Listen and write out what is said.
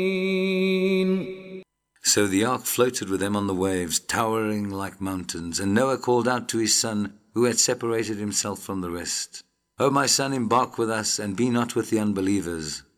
So the ark floated with them on the waves, towering like mountains, and Noah called out to his son, who had separated himself from the rest, O my son, embark with us, and be not with the unbelievers.